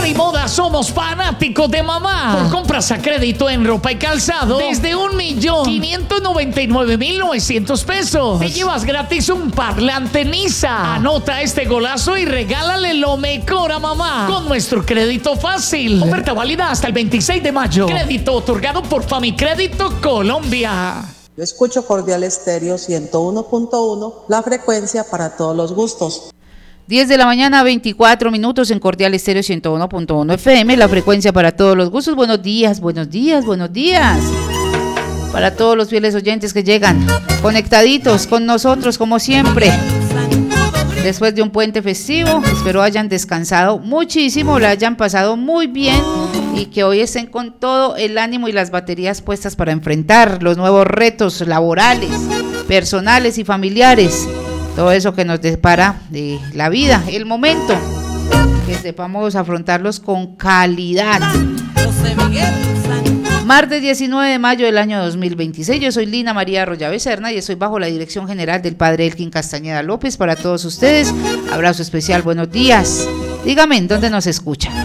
Hogar y Moda somos fanáticos de mamá. Por compras a crédito en ropa y calzado desde 1.599.900 pesos. Te llevas gratis un parlante Nisa. Anota este golazo y regálale lo mejor a mamá con nuestro crédito fácil. Oferta válida hasta el 26 de mayo. Crédito otorgado por Famicrédito Colombia. Yo escucho Cordial Estéreo 101.1, la frecuencia para todos los gustos. 10 de la mañana, 24 minutos en Cordial Estéreo 101.1 FM, la frecuencia para todos los gustos. Buenos días, buenos días, buenos días. Para todos los fieles oyentes que llegan conectaditos con nosotros como siempre. Después de un puente festivo, espero hayan descansado muchísimo, la hayan pasado muy bien y que hoy estén con todo el ánimo y las baterías puestas para enfrentar los nuevos retos laborales, personales y familiares. Todo eso que nos depara de la vida, el momento, que sepamos afrontarlos con calidad. Martes 19 de mayo del año 2026, yo soy Lina María Arroyo Becerna y estoy bajo la dirección general del padre Elkin Castañeda López. Para todos ustedes, abrazo especial, buenos días. Dígame, ¿en dónde nos escuchan?